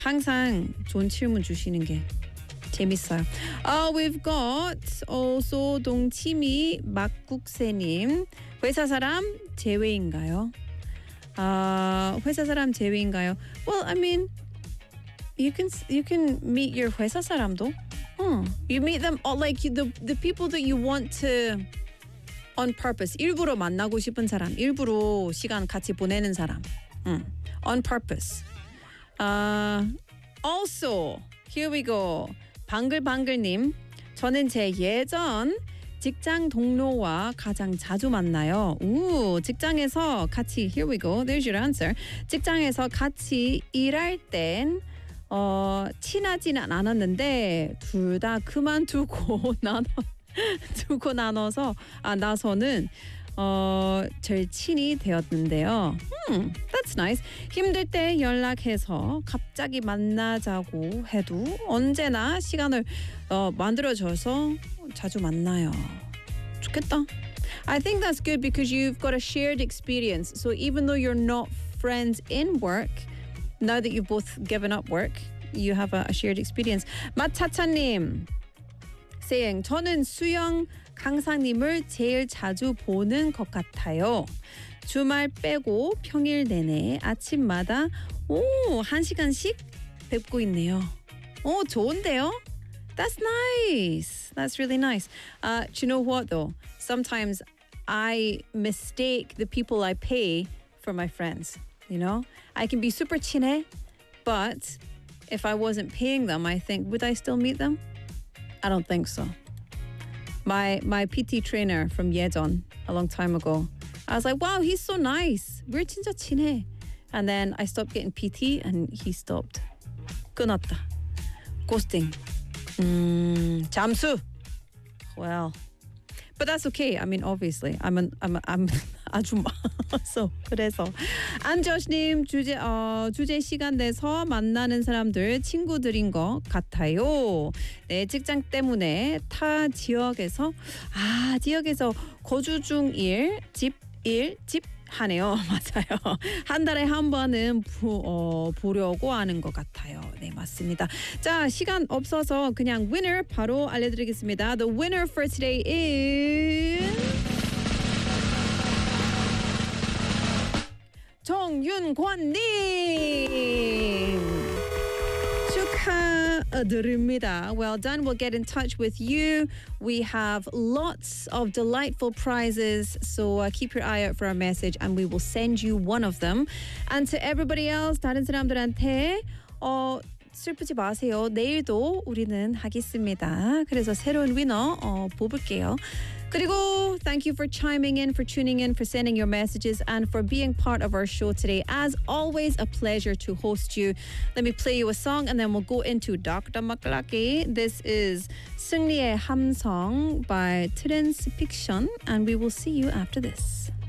항상 좋은 질문 주시는 게 재밌어요. We've got also 동치미 막국새님. 회사 사람 제외인가요? 회사 사람 제외인가요? Well, I mean, you can meet your 회사 사람도. You meet them all, like the people that you want to on purpose. 일부러 만나고 싶은 사람, 일부러 시간 같이 보내는 사람. On purpose. Also, here we go. 방글방글님, 저는 제 예전 직장 동료와 가장 자주 만나요. 직장에서 같이, here we go, there's your answer. 직장에서 같이 일할 땐 친하지는 않았는데 둘 다 그만두고 나서는 제일 친이 되었는데요. That's nice. 힘들 때 연락해서 갑자기 만나자고 해도 언제나 시간을 만들어줘서 자주 만나요. 좋겠다. I think that's good because you've got a shared experience. So even though you're not friends in work, now that you've both given up work, you have a shared experience. 마차차님 saying 저는 수영 강사님을 제일 자주 보는 것 같아요. 주말 빼고 평일 내내 아침마다 1시간씩 뵙고 있네요. 좋은데요? That's nice. That's really nice. Do you know what though? Sometimes I mistake the people I pay for my friends. You know? I can be super 친해, but if I wasn't paying them, I think, would I still meet them? I don't think so. My PT trainer from 예전 a long time ago, I was like, wow, he's so nice. we're 진짜 친해. And then I stopped getting PT and he stopped. 끊었다. Ghosting. 잠수. Well, but that's okay. I mean, obviously, I'm 아줌마. So 그래서 안저시님 주제 시간 내서 만나는 사람들 친구들인 것 같아요. 네, 직장 때문에 타 지역에서 거주 중일 집 하네요. 맞아요. 한 달에 한 번은 보려고 하는 것 같아요. 네, 맞습니다. 자, 시간 없어서 그냥 winner 바로 알려드리겠습니다. The winner for today is 정윤권님 축하드립니다. Well done. We'll get in touch with you. We have lots of delightful prizes, so keep your eye out for our message and we will send you one of them. And to everybody else, 다른 사람들한테 슬프지 마세요. 내일도 우리는 하겠습니다. 그래서 새로운 위너 뽑을게요. 그리고 thank you for chiming in, for tuning in, for sending your messages, and for being part of our show today. As always, a pleasure to host you. Let me play you a song, and then we'll go into Dr. Maklaki. This is 승리의 함성 by Transfiction, and we will see you after this.